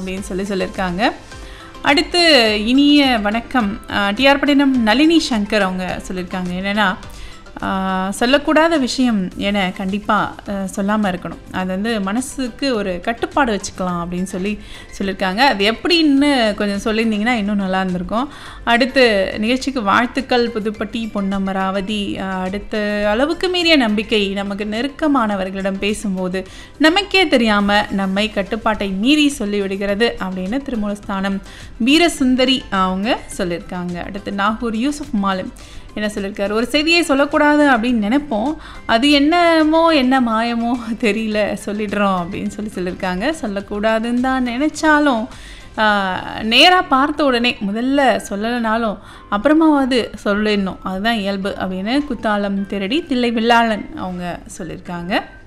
அப்படின்னு சொல்லியிருக்காங்க. அடுத்து இனிய வணக்கம் டிஆர் பட்டினம் நளினி சங்கர் அவங்க சொல்லியிருக்காங்க. என்னென்னா சொல்லக்கூடாத விஷயம் என கண்டிப்பாக சொல்லாமல் இருக்கணும். அது வந்து மனசுக்கு ஒரு கட்டுப்பாடு வச்சுக்கலாம் அப்படின்னு சொல்லியிருக்காங்க. அது எப்படின்னு கொஞ்சம் சொல்லியிருந்தீங்கன்னா இன்னும் நல்லா இருந்திருக்கும். அடுத்து நிகழ்ச்சிக்கு வாழ்த்துக்கள் புதுப்பட்டி பொன்னமராவதி. அடுத்த அளவுக்கு மீறிய நம்பிக்கை நமக்கு நெருக்கமானவர்களிடம் பேசும்போது நமக்கே தெரியாமல் நம்மை கட்டுப்பாட்டை மீறி சொல்லிவிடுகிறது அப்படின்னு திருமூலஸ்தானம் வீரசுந்தரி அவங்க சொல்லியிருக்காங்க. அடுத்து நாகூர் யூசுப் மாலிம் என்ன சொல்லியிருக்காரு, ஒரு செய்தியை சொல்லக்கூடாது அப்படின்னு நினைப்போம், அது என்ன மாயமோ தெரியல சொல்லிடுறோம் அப்படின்னு சொல்லியிருக்காங்க. சொல்லக்கூடாதுன்னு தான் நினச்சாலும் நேராக பார்த்த உடனே முதல்ல சொல்லலைனாலும் அப்புறமாவது சொல்லிடணும், அதுதான் இயல்பு அப்படின்னு குத்தாலம் திரடி தில்லை வில்லாளன் அவங்க சொல்லியிருக்காங்க.